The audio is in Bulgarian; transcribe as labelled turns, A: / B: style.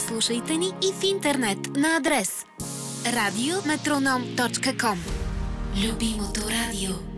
A: Слушайте ни и в интернет на адрес radiometronom.com. Любимото радио.